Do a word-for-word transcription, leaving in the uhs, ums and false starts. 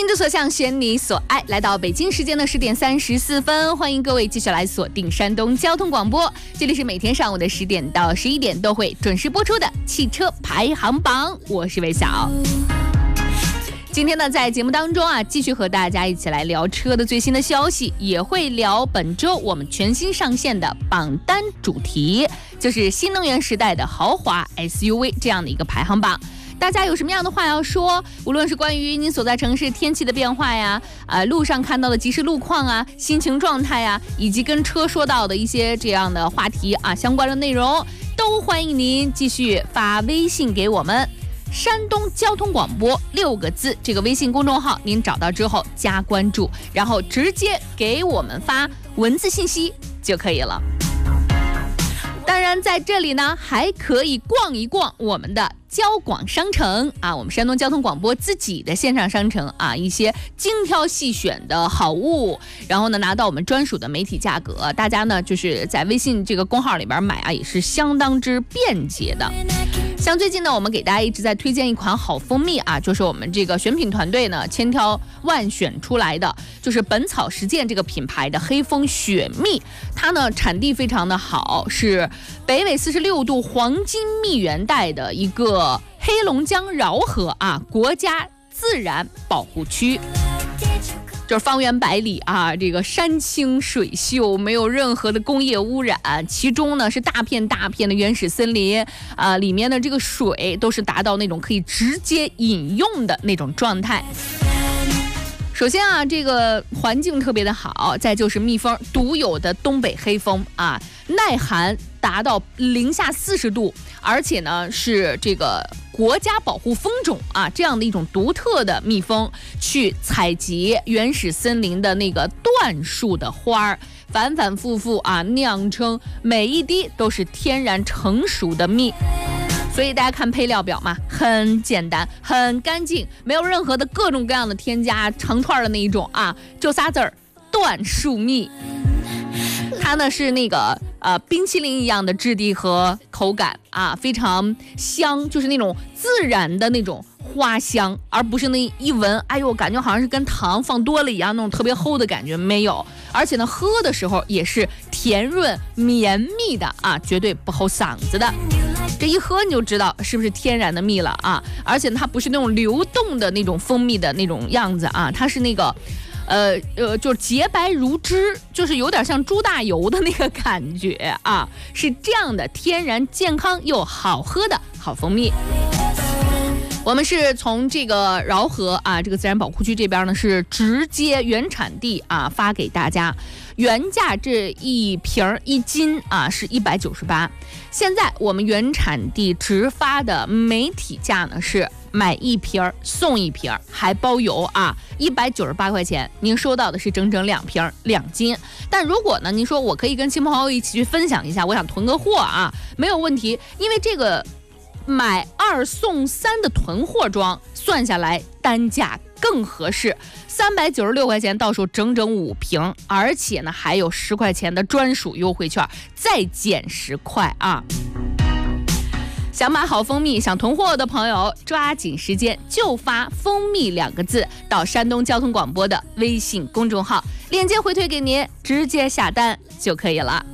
听之所向，选你所爱。来到北京时间的十点三十四分，欢迎各位继续来锁定山东交通广播，这里是每天上午的十点到十一点都会准时播出的汽车排行榜，我是魏晓。今天呢，在节目当中啊，继续和大家一起来聊车的最新的消息，也会聊本周我们全新上线的榜单主题，就是新能源时代的豪华 S U V 这样的一个排行榜。大家有什么样的话要说，无论是关于您所在城市天气的变化呀，呃，路上看到的即时路况啊，心情状态呀，以及跟车说到的一些这样的话题啊，相关的内容，都欢迎您继续发微信给我们。山东交通广播六个字，这个微信公众号您找到之后加关注，然后直接给我们发文字信息就可以了。当然在这里呢，还可以逛一逛我们的交广商城啊，我们山东交通广播自己的线上商城啊，一些精挑细选的好物，然后呢拿到我们专属的媒体价格，大家呢就是在微信这个公号里边买啊，也是相当之便捷的。像最近呢，我们给大家一直在推荐一款好蜂蜜啊，就是我们这个选品团队呢千挑万选出来的，就是本草实践这个品牌的黑蜂雪蜜，它呢产地非常的好，是北纬四十六度黄金蜜源带的一个黑龙江饶河啊国家自然保护区。就是方圆百里啊，这个山清水秀，没有任何的工业污染，其中呢是大片大片的原始森林啊，里面的这个水都是达到那种可以直接饮用的那种状态。首先啊，这个环境特别的好，再就是蜜蜂独有的东北黑蜂啊，耐寒达到零下四十度，而且呢是这个国家保护蜂种啊，这样的一种独特的蜜蜂去采集原始森林的那个椴树的花儿，反反复复啊酿成每一滴都是天然成熟的蜜。所以大家看配料表嘛，很简单，很干净，没有任何的各种各样的添加，成串的那一种啊，就仨字儿，椴树蜜。它呢是那个呃冰淇淋一样的质地和口感啊，非常香，就是那种自然的那种花香，而不是那一闻，哎呦，感觉好像是跟糖放多了一样那种特别齁的感觉，没有。而且呢，喝的时候也是甜润绵密的啊，绝对不齁嗓子的。这一喝你就知道是不是天然的蜜了啊！而且它不是那种流动的那种蜂蜜的那种样子啊，它是那个，呃呃，就是洁白如脂，就是有点像猪大油的那个感觉啊，是这样的天然、健康又好喝的好蜂蜜。我们是从这个饶河啊，这个自然保护区这边呢，是直接原产地啊发给大家，原价这一瓶一斤啊是一百九十八，现在我们原产地直发的媒体价呢是买一瓶送一瓶，还包邮啊，一百九十八块钱，您收到的是整整两瓶两斤。但如果呢，您说我可以跟亲朋好友一起去分享一下，我想囤个货啊，没有问题，因为这个买二送三的囤货装算下来单价更合适，三百九十六块钱到手整整五瓶，而且呢还有十块钱的专属优惠券，再减十块啊！想买好蜂蜜，想囤货的朋友，抓紧时间就发蜂蜜两个字到山东交通广播的微信公众号，链接回推给您，直接下单就可以了。